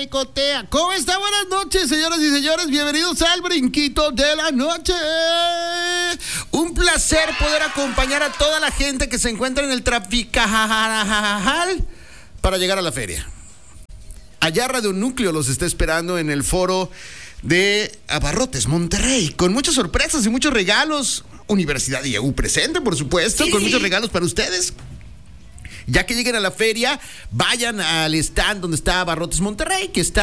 Cotea. ¿Cómo está? Buenas noches, señoras y señores. Bienvenidos al Brinquito de la Noche. Un placer poder acompañar a toda la gente que se encuentra en el Traficajal para llegar a la feria. Allá Radio Núcleo los está esperando en el foro de Abarrotes, Monterrey, con muchas sorpresas y muchos regalos. Universidad IEU presente, por supuesto, con muchos regalos para ustedes. Ya que lleguen a la feria, vayan al stand donde está Abarrotes Monterrey, que está